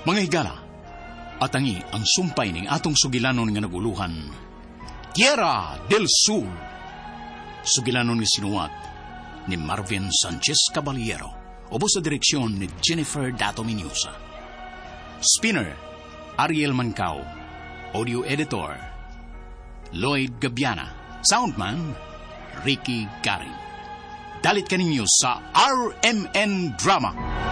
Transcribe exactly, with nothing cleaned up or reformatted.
Mga higala, atangi ang sumpay ning atong sugilanon nga naguluhan, Tierra del Sur. Sugilanon nga sinuwat ni Marvin Sanchez Caballero, ubos sa direksyon ni Jennifer Dato Minyosa. Spinner, Ariel Mancao. Audio editor, Lloyd Gabiana. Soundman, Ricky Garing. Dalit kaninyo sa R M N Drama.